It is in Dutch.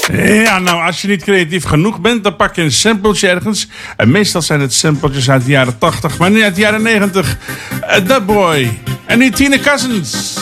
Ja, nou, als je niet creatief genoeg bent, dan pak je een sampletje ergens. En meestal zijn het sampletjes uit de jaren 80, maar nu uit de jaren 90. The Boy en nu Tina Cousins.